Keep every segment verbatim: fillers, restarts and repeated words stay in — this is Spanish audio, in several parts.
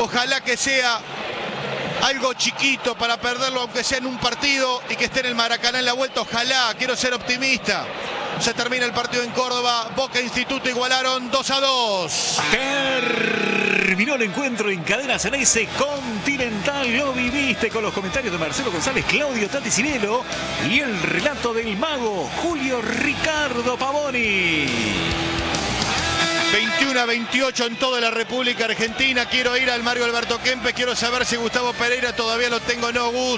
Ojalá que sea algo chiquito para perderlo, aunque sea en un partido, y que esté en el Maracaná en la vuelta. Ojalá, quiero ser optimista. Se termina el partido en Córdoba. Boca Instituto igualaron dos a dos. Terminó el encuentro en Cadena Ceneice Continental. Lo viviste con los comentarios de Marcelo González, Claudio Tati Cirelo y el relato del mago Julio Ricardo Pavoni. veintiuno a veintiocho en toda la República Argentina. Quiero ir al Mario Alberto Kempes. Quiero saber si Gustavo Pereira todavía lo tengo o no, Gus.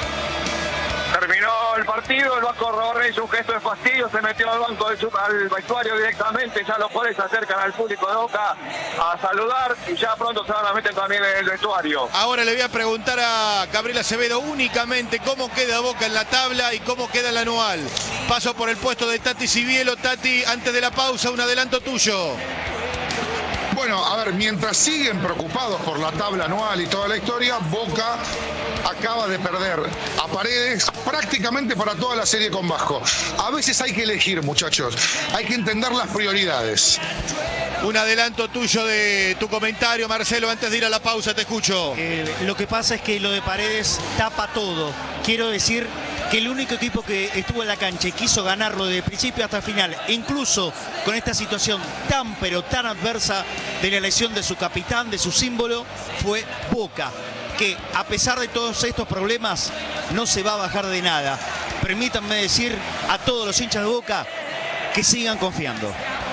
Terminó el partido, el Vasco Rodríguez hizo un gesto de fastidio, se metió al banco del, al vestuario directamente. Ya los jugadores se acercan al público de Boca a saludar y ya pronto se van a meter también en el vestuario. Ahora le voy a preguntar a Gabriel Acevedo únicamente cómo queda Boca en la tabla y cómo queda el anual. Paso por el puesto de Tati Civielo. Tati, antes de la pausa, un adelanto tuyo. Bueno, a ver, mientras siguen preocupados por la tabla anual y toda la historia, Boca acaba de perder a Paredes prácticamente para toda la serie con Vasco. A veces hay que elegir, muchachos. Hay que entender las prioridades. Un adelanto tuyo de tu comentario, Marcelo, antes de ir a la pausa, te escucho. Eh, lo que pasa es que lo de Paredes tapa todo. Quiero decir que el único equipo que estuvo en la cancha y quiso ganarlo desde el principio hasta el final, incluso con esta situación tan pero tan adversa de la elección de su capitán, de su símbolo, fue Boca, que a pesar de todos estos problemas no se va a bajar de nada. Permítanme decir a todos los hinchas de Boca que sigan confiando.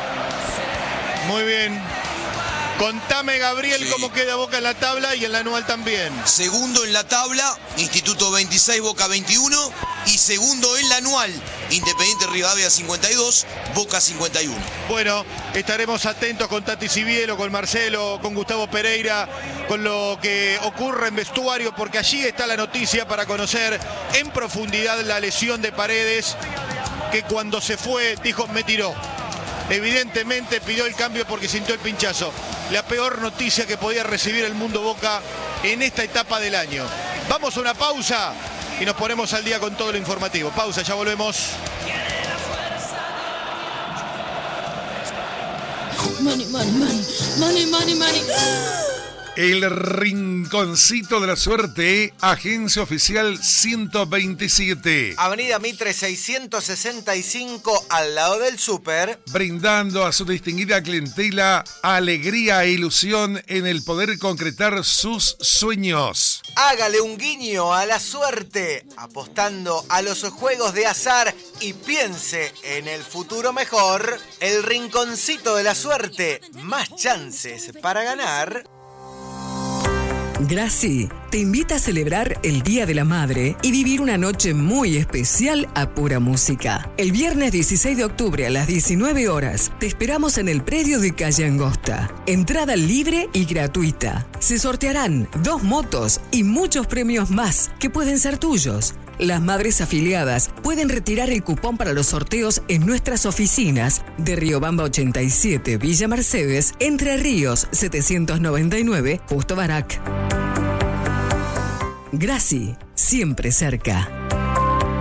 Muy bien. Contame, Gabriel, sí, cómo queda Boca en la tabla y en la anual también. Segundo en la tabla, Instituto veintiséis, Boca veintiuno. Y segundo en la anual, Independiente Rivadavia cincuenta y dos, Boca cincuenta y uno. Bueno, estaremos atentos con Tati Civielo, con Marcelo, con Gustavo Pereira, con lo que ocurre en vestuario, porque allí está la noticia para conocer en profundidad la lesión de Paredes, que cuando se fue dijo, me tiró. Evidentemente pidió el cambio porque sintió el pinchazo. La peor noticia que podía recibir el mundo Boca en esta etapa del año. Vamos a una pausa y nos ponemos al día con todo lo informativo. Pausa, ya volvemos. Money, money, money, money, money, money. El Rinconcito de la Suerte, agencia oficial ciento veintisiete. Avenida Mitre seiscientos sesenta y cinco, al lado del súper. Brindando a su distinguida clientela alegría e ilusión en el poder concretar sus sueños. Hágale un guiño a la suerte, apostando a los juegos de azar y piense en el futuro mejor. El Rinconcito de la Suerte, más chances para ganar. Graci te invita a celebrar el Día de la Madre y vivir una noche muy especial a pura música. El viernes dieciséis de octubre a las diecinueve horas te esperamos en el predio de Calle Angosta. Entrada libre y gratuita. Se sortearán dos motos y muchos premios más que pueden ser tuyos. Las madres afiliadas pueden retirar el cupón para los sorteos en nuestras oficinas de Riobamba ochenta y siete, Villa Mercedes, Entre Ríos setecientos noventa y nueve, Justo Barak. Graci, siempre cerca.